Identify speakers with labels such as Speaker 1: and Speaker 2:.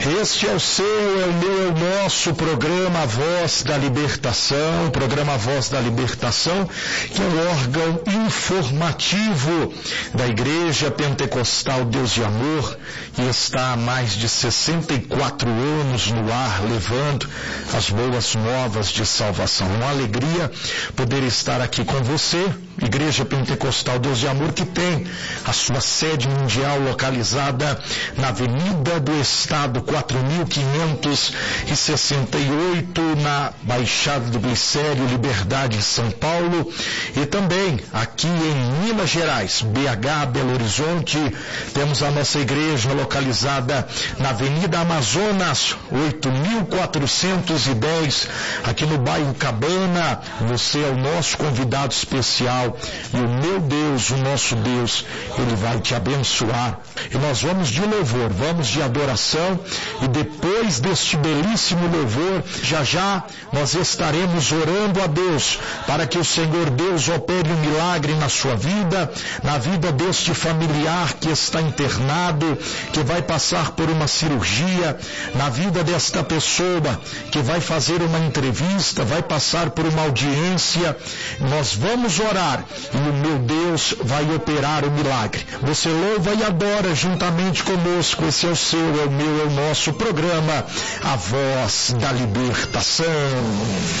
Speaker 1: Este é o seu, é o meu, é o nosso programa Voz da Libertação, programa Voz da Libertação, que é o órgão informativo da Igreja Pentecostal Deus de Amor, que está há mais de 64 anos no ar, levando as boas novas de salvação. Uma alegria poder estar aqui com você, Igreja Pentecostal Deus de Amor, que tem a sua sede mundial localizada na Avenida do Estado 4568, na Baixada do Glicério, Liberdade, São Paulo, e também aqui em Minas Gerais, BH, Belo Horizonte, temos a nossa igreja localizada na Avenida Amazonas, 8410, aqui no bairro Cabana. Você é o nosso convidado especial e o meu Deus, o nosso Deus, Ele vai te abençoar. E nós vamos de louvor, vamos de adoração, e depois deste belíssimo louvor, já nós estaremos orando a Deus para que o Senhor Deus opere um milagre na sua vida, na vida deste familiar que está internado, que vai passar por uma cirurgia, na vida desta pessoa que vai fazer uma entrevista, vai passar por uma audiência. Nós vamos orar e o meu Deus vai operar o milagre. Você louva e adora juntamente conosco. Esse é o seu, é o meu, é o nosso programa, a Voz da Libertação.